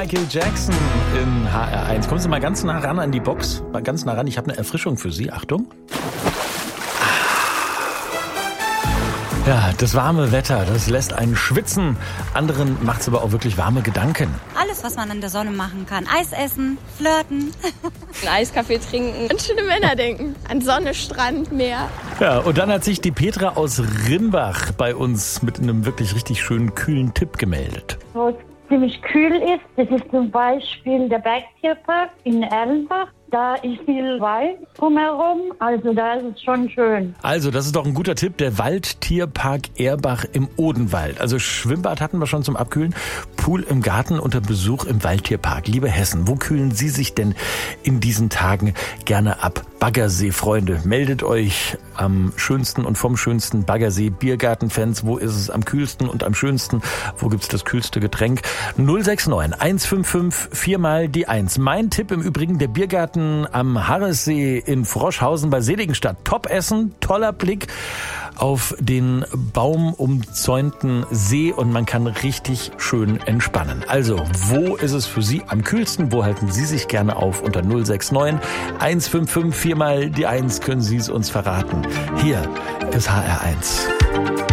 Michael Jackson in HR1. Kommen Sie mal ganz nah ran an die Box. Mal ganz nah ran. Ich habe eine Erfrischung für Sie. Achtung. Ja, das warme Wetter, das lässt einen schwitzen. Anderen macht's aber auch wirklich warme Gedanken. Alles, was man in der Sonne machen kann. Eis essen, flirten. Einen Eiskaffee trinken. An schöne Männer denken. An Sonne, Strand, Meer. Ja, und dann hat sich die Petra aus Rimbach bei uns mit einem wirklich richtig schönen, kühlen Tipp gemeldet. Wo es ziemlich kühl ist, das ist zum Beispiel der Bergtierpark in Erlenbach. Da ist viel Wald drumherum, also da ist es schon schön. Also, das ist doch ein guter Tipp, der Waldtierpark Erbach im Odenwald. Also Schwimmbad hatten wir schon zum Abkühlen, Pool im Garten unter Besuch im Waldtierpark. Liebe Hessen, wo kühlen Sie sich denn in diesen Tagen gerne ab? Baggersee, Freunde, meldet euch am schönsten und vom schönsten Baggersee. Biergarten-Fans, wo ist es am kühlsten und am schönsten? Wo gibt's das kühlste Getränk? 069 155 4 die 1. Mein Tipp im Übrigen, der Biergarten am Harressee in Froschhausen bei Seligenstadt. Top-Essen, toller Blick auf den baumumzäunten See und man kann richtig schön entspannen. Also, wo ist es für Sie am kühlsten? Wo halten Sie sich gerne auf? Unter 069 155 4 die 1 können Sie es uns verraten. Hier ist HR1.